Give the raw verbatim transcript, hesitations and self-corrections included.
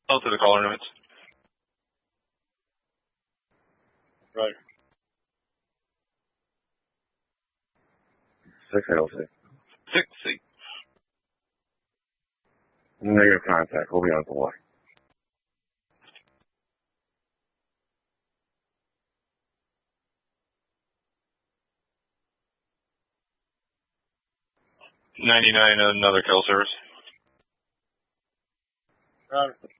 Out to the caller limits. Right. Six L C. Six C. Negative contact. We'll be on the way. ninety-nine, another kill service. Roger.